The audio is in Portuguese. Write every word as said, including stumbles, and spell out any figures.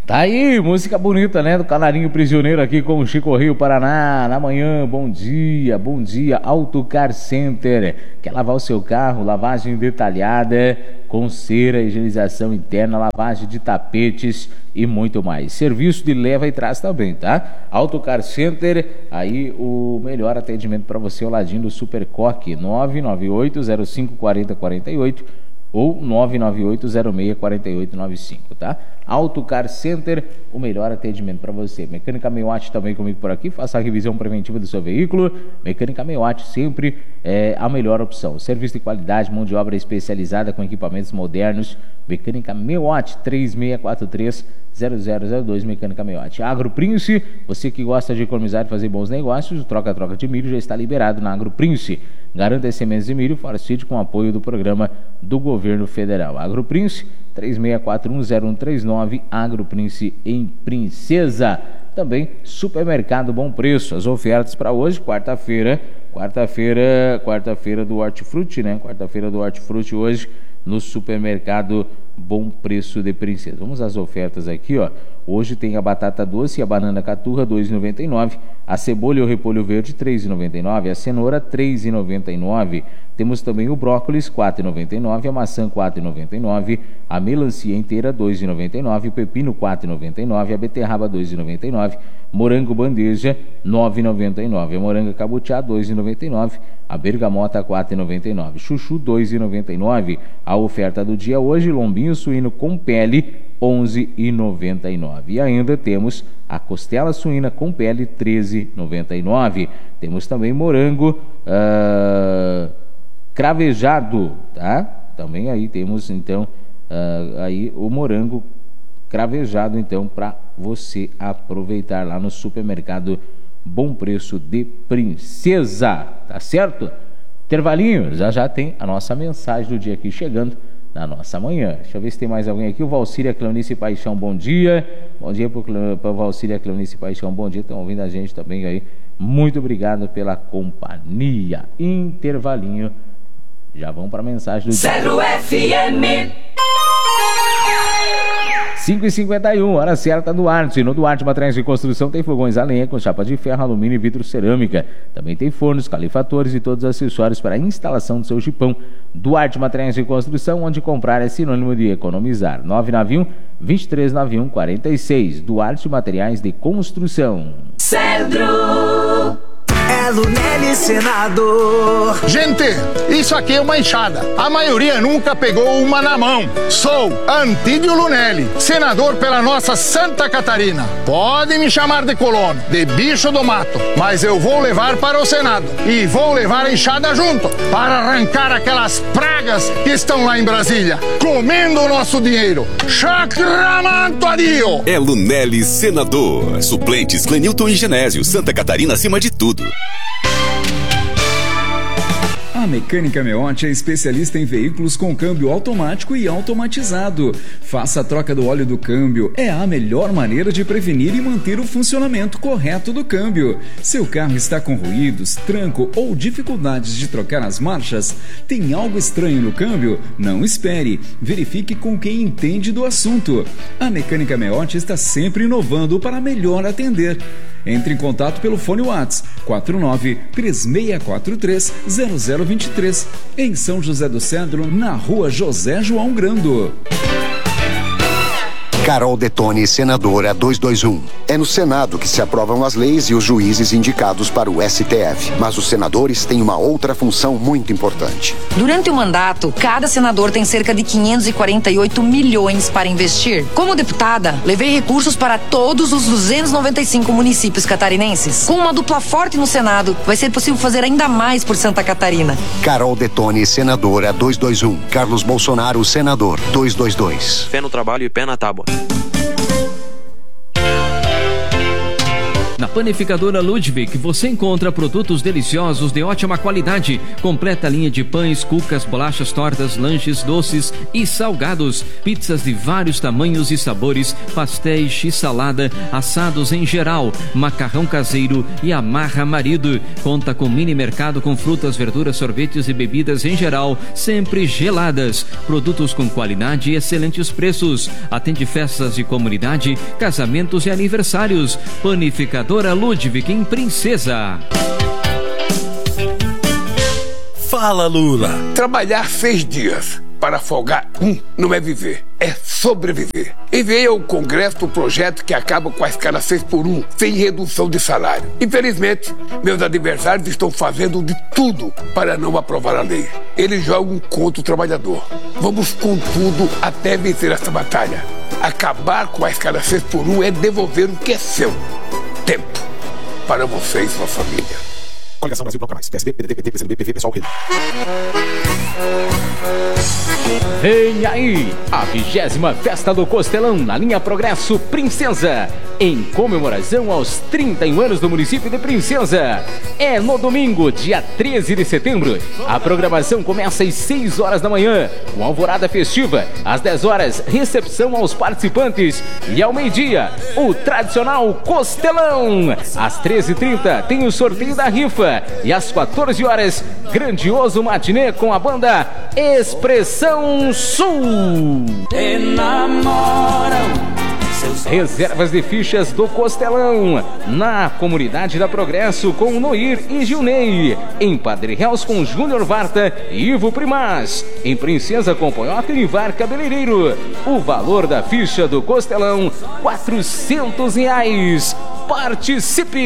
Tá aí, música bonita, né? Do Canarinho Prisioneiro aqui com o Chico Rio Paraná. Na manhã, bom dia, bom dia. Autocar Center. Quer lavar o seu carro? Lavagem detalhada, com cera, higienização interna, lavagem de tapetes e muito mais. Serviço de leva e trás também, tá? Autocar Center, aí o melhor atendimento para você ao ladinho do Super Coque. nove nove oito zero cinco quatro zero quatro oito ou nove nove oito zero seis quatro oito nove cinco, tá? Autocar Center, o melhor atendimento para você. Mecânica Meiwati também comigo por aqui, faça a revisão preventiva do seu veículo. Mecânica Meiwati sempre é a melhor opção. Serviço de qualidade, mão de obra especializada com equipamentos modernos. Mecânica Meiwati, três seis quatro três zero zero zero dois, Mecânica Meiwati. Agro Prince, você que gosta de economizar e fazer bons negócios, o troca-troca de milho já está liberado na Agro Prince. Garanta sementes de milho Forcid com apoio do programa do governo federal. Agro Prince, três seis quatro um zero um três nove, Agro Prince em Princesa. Também Supermercado Bom Preço. As ofertas para hoje, quarta-feira, quarta-feira, quarta-feira do Hortifruti, né? Quarta-feira do Hortifruti hoje no Supermercado Bom Preço de Princesa. Vamos às ofertas aqui, ó. Hoje tem a batata doce e a banana caturra, dois reais e noventa e nove centavos. A cebola e o repolho verde, três reais e noventa e nove centavos. A cenoura, três reais e noventa e nove centavos. Temos também o brócolis, quatro reais e noventa e nove centavos. A maçã, quatro reais e noventa e nove centavos. A melancia inteira, dois reais e noventa e nove centavos. O pepino, quatro reais e noventa e nove centavos. A beterraba, dois reais e noventa e nove centavos. Morango bandeja, nove reais e noventa e nove centavos. A moranga cabutiá, dois reais e noventa e nove centavos. A bergamota, quatro reais e noventa e nove centavos. Chuchu, dois reais e noventa e nove centavos. A oferta do dia hoje, lombinho suíno com pele, onze reais e noventa e nove centavos. E ainda temos a costela suína com pele, treze reais e noventa e nove centavos. Temos também morango uh, cravejado, tá? Também aí temos então uh, aí o morango cravejado, então, para você aproveitar lá no Supermercado Bom Preço de Princesa, tá certo? Intervalinho, já já tem a nossa mensagem do dia aqui chegando na nossa manhã. Deixa eu ver se tem mais alguém aqui. O Valcíria Cleonice Paixão, bom dia. Bom dia para o Valcíria Cleonice Paixão, bom dia. Estão ouvindo a gente também aí. Muito obrigado pela companhia. Intervalinho. Já vamos para a mensagem do Zero F M. cinco e cinquenta e um, hora certa do Duarte. No Duarte Materiais de Construção tem fogões a lenha com chapa de ferro, alumínio e vidro cerâmica. Também tem fornos, calefatores e todos os acessórios para a instalação do seu jipão. Duarte Materiais de Construção, onde comprar é sinônimo de economizar. nove nove um, dois três nove um, quatro seis. Duarte Materiais de Construção. Cedro. É Lunelli Senador. Gente, isso aqui é uma enxada. A maioria nunca pegou uma na mão. Sou Antídio Lunelli, senador pela nossa Santa Catarina. Pode me chamar de colono, de bicho do mato, mas eu vou levar para o Senado. E vou levar a enxada junto, para arrancar aquelas pragas que estão lá em Brasília, comendo o nosso dinheiro. Chacramanto adio! É Lunelli Senador. Suplentes Clenilton e Genésio. Santa Catarina acima de tudo. A Mecânica Meiwati é especialista em veículos com câmbio automático e automatizado. Faça a troca do óleo do câmbio. É a melhor maneira de prevenir e manter o funcionamento correto do câmbio. Seu carro está com ruídos, tranco ou dificuldades de trocar as marchas? Tem algo estranho no câmbio? Não espere. Verifique com quem entende do assunto. A Mecânica Meiwati está sempre inovando para melhor atender. Entre em contato pelo fone WhatsApp quatro nove três seis quatro três zero zero dois três, em São José do Cedro, na rua José João Grando. Carol Detoni, senadora duzentos e vinte e um. É no Senado que se aprovam as leis e os juízes indicados para o S T F. Mas os senadores têm uma outra função muito importante. Durante o mandato, cada senador tem cerca de quinhentos e quarenta e oito milhões para investir. Como deputada, levei recursos para todos os duzentos e noventa e cinco municípios catarinenses. Com uma dupla forte no Senado, vai ser possível fazer ainda mais por Santa Catarina. Carol Detoni, senadora duzentos e vinte e um. Carlos Bolsonaro, senador duzentos e vinte e dois. Fé no trabalho e pé na tábua. Na Panificadora Ludwig você encontra produtos deliciosos de ótima qualidade, completa linha de pães, cucas, bolachas, tortas, lanches, doces e salgados, pizzas de vários tamanhos e sabores, pastéis, x-salada, assados em geral, macarrão caseiro e amarra marido. Conta com mini mercado com frutas, verduras, sorvetes e bebidas em geral, sempre geladas. Produtos com qualidade e excelentes preços. Atende festas de comunidade, casamentos e aniversários. Panificadora Ludwig em Princesa. Fala, Lula. Trabalhar seis dias para folgar um não é viver, é sobreviver. Enviei ao Congresso o projeto que acaba com a escala seis por um, sem redução de salário. Infelizmente, meus adversários estão fazendo de tudo para não aprovar a lei. Eles jogam contra o trabalhador. Vamos com tudo até vencer essa batalha. Acabar com a escala seis por um é devolver o que é seu. Tempo para você e sua família. Coligação Brasil Bloco Mais. P S D, P D T, P T, P C D B, P V, Pessoal, Rede. Vem aí a vigésima Festa do Costelão na linha Progresso Princesa, em comemoração aos trinta e um anos do município de Princesa. É no domingo, dia treze de setembro. A programação começa às seis horas da manhã, com alvorada festiva. Às dez horas, recepção aos participantes. E ao meio-dia, o tradicional Costelão. Às treze e trinta, tem o sorteio da rifa. E às quatorze horas, grandioso matinê com a banda Expressão Sul. Reservas de fichas do Costelão na Comunidade da Progresso com Noir e Gilney, em Padre Reus com Júnior Varta e Ivo Primaz, em Princesa com Ponhota e Ivar Cabeleireiro. O valor da ficha do Costelão, quatrocentos reais. Participe!